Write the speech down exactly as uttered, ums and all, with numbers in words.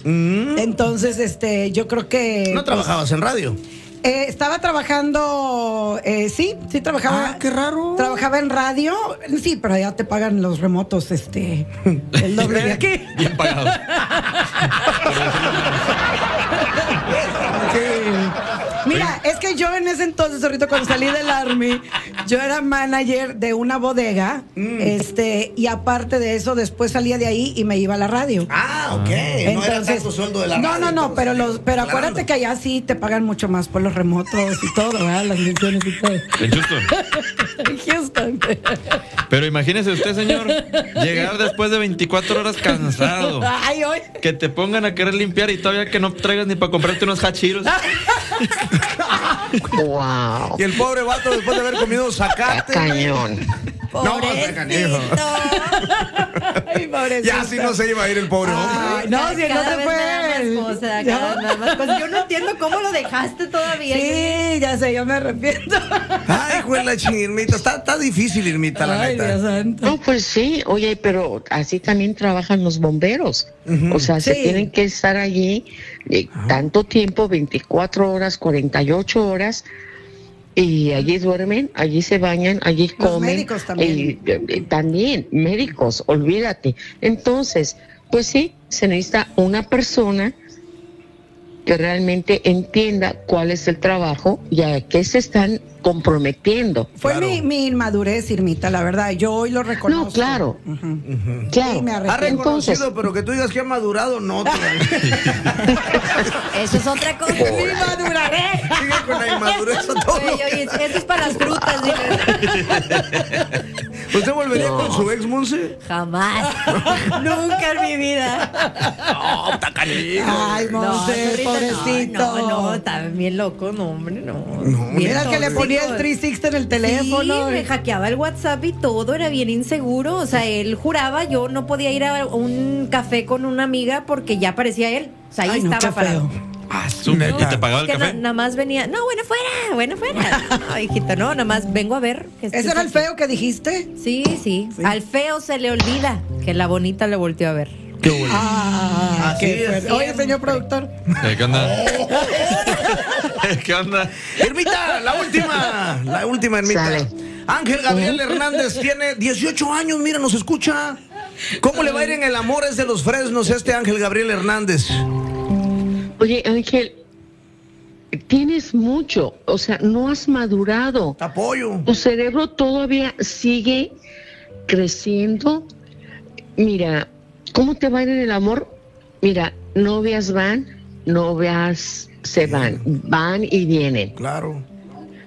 Mm. Entonces, este, yo creo que... ¿No trabajabas en radio? Eh, estaba trabajando, eh, sí, sí trabajaba. Ah, qué raro. Trabajaba en radio, sí, pero ya te pagan los remotos, este, el doble de aquí. Bien pagado. Sí. Mira, es que yo en ese entonces, ahorita cuando salí del Army, yo era manager de una bodega, mm. este, y aparte de eso, después salía de ahí y me iba a la radio. Ah, ok. Entonces, no era tanto sueldo de la no, radio. No, no, no, pero los, pero aclarando. acuérdate que allá sí te pagan mucho más por los remotos y todo, ¿verdad? Las menciones y todo. En Houston. En Houston. Pero imagínese usted, señor, llegar después de veinticuatro horas cansado. Ay, hoy. Que te pongan a querer limpiar y todavía que no traigas ni para comprarte unos hachiros. Wow. Y el pobre vato después de haber comido zacate. Cañón. Pobrecito. Ay, pobrecito. Ya así no se iba a ir el pobre hombre. Ay, no, si no se fue. Más cosa, cada vez más cosa. Yo no entiendo cómo lo dejaste todavía. Sí, ya sé, yo me arrepiento. Ay, juela ching, Irmita. Está, está difícil, Irmita, la Ay, neta. Dios santo. No, pues sí, oye, pero así también trabajan los bomberos. Uh-huh. O sea, sí. se tienen que estar allí eh, uh-huh. tanto tiempo, veinticuatro horas, cuarenta y ocho horas. Y allí duermen, allí se bañan, allí Los comen. Médicos también. Y, eh, también, médicos, olvídate. Entonces, pues sí, se necesita una persona que realmente entienda cuál es el trabajo y a qué se están comprometiendo. Fue claro. mi, mi inmadurez, Irmita, la verdad. Yo hoy lo reconozco. No, claro. Uh-huh. Uh-huh. Claro. Sí, me ha arrepiento. reconocido, Entonces, pero que tú digas que ha madurado, no. Eso es otra cosa. Mi madurez. Sigue con la inmadurez a todo. Oye, oye, eso es para las frutas. ¿Usted volvería No. con su ex, Monse? Jamás. Nunca en mi vida. No, está canijo. Ay, Monse, zorrita, pobrecito. No, no, no, está bien loco, no, hombre, no. No, Bien Mira que le tóxico. ponía el trescientos sesenta en el teléfono. Sí, me hackeaba el WhatsApp y todo, era bien inseguro. O sea, él juraba, yo no podía ir a un café con una amiga porque ya parecía él. O sea, ahí Ay, no, estaba qué parado. feo. Ah, su- ¿Y te pagaba el Que café? na- nada más venía, no, bueno, fuera, bueno, fuera. No, hijita, no, nada más vengo a ver. Que ¿Ese estés era el aquí. feo que dijiste? Sí, sí, Sí. Al feo se le olvida que la bonita le volteó a ver. Qué bueno. Ah, Así qué es. fuerte. Oye, señor productor. Eh, ¿Qué onda? ¿Qué onda? Irmita, la última. La última, Irmita. Sale. Ángel Gabriel Hernández tiene dieciocho años, mira, nos escucha. ¿Cómo le va a ir en el Amores de los Fresnos este Ángel Gabriel Hernández? oye, Ángel, tienes mucho, o sea, no has madurado. Te apoyo. Tu cerebro todavía sigue creciendo. Mira, ¿cómo te va a ir en el amor? Mira, novias van, novias se van, van y vienen. Claro.